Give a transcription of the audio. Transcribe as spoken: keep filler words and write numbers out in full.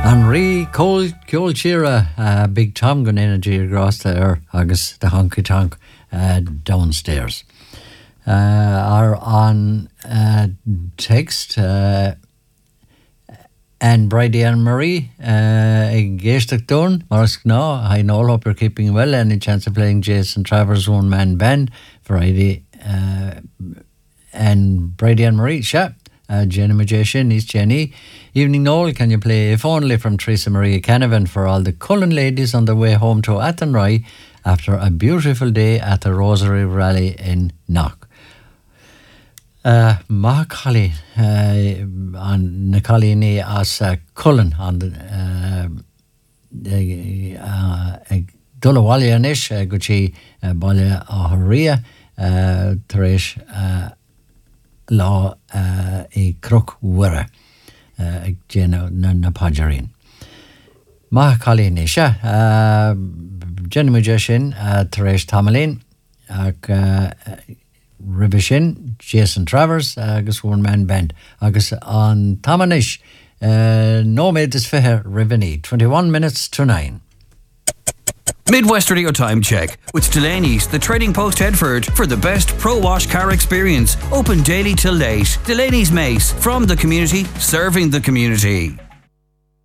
Henri Cole Colchira, uh, Big Tom going in a G across there, agus the honky tonk uh, downstairs. Uh, are on uh, text uh, and Brady and Marie uh, Geistach Dun, Morris no, I know, hope you're keeping well. Any chance of playing Jason Travers' one man band Friday uh, and Brady and Marie, sure. Uh, Jenny Magician, is Jenny. Evening Noel, can you play If Only from Teresa Maria Canavan for all the Cullen ladies on the way home to Athenry after a beautiful day at the Rosary Rally in Knock. Uh, Maha Colleen uh, on Nicolini as uh, Cullen on the uh, uh, Dullawalianish, uh, Gucci Balia Aharia, Teresh Law a Crook Wurra, Jenna Napajarin. Maha Colleen Isha, Jenny Magician, Teresh Tamalin, Ribishin, Jason Travers, agus one man band, agus on Tamanish, uh, no made this fair Rivini, twenty-one minutes to nine. Midwest Radio Time Check with Delaney's, the Trading Post Headford, for the best pro wash car experience. Open daily till late. Delaney's Mace, from the community, serving the community.